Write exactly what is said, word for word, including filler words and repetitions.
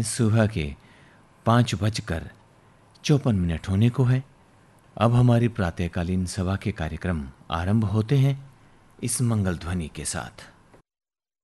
हैं सुबह के पाँच बजकर चौपन मिनट होने को है। अब हमारी प्रातःकालीन सभा के कार्यक्रम आरंभ होते हैं इस मंगल ध्वनि के साथ।